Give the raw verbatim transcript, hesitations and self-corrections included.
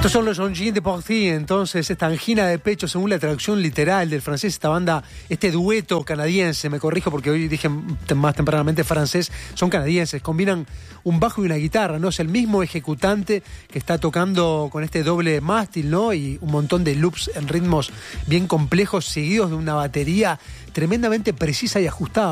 Estos son los Angines de Porty, entonces, esta angina de pecho, según la traducción literal del francés, esta banda, este dueto canadiense, me corrijo porque hoy dije más tempranamente francés, son canadienses, combinan un bajo y una guitarra, ¿no? Es el mismo ejecutante que está tocando con este doble mástil, ¿no? Y un montón de loops en ritmos bien complejos, seguidos de una batería tremendamente precisa y ajustada.